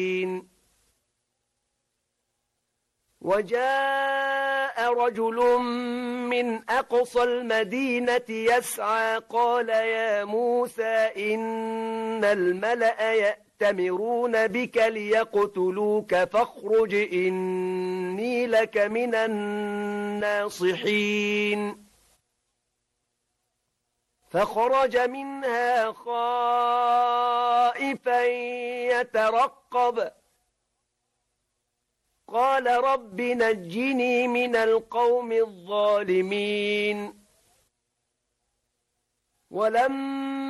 وجاء رجل من أقصى المدينة يسعى قال يا موسى إن الملأ يأتمرون بك ليقتلوك فاخرج إني لك من الناصحين فخرج منها خائفا يترقب قال رب نجني من القوم الظالمين